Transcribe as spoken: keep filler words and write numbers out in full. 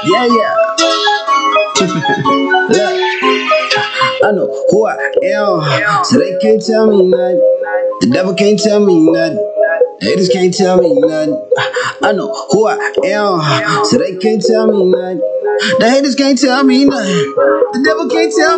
Yeah, yeah. Look, I know who I am, so they can't tell me nothing. The devil can't tell me nothing. The haters can't tell me nothing. I know who I am, so they can't tell me nothing. The haters can't tell me nothing. The devil can't tell me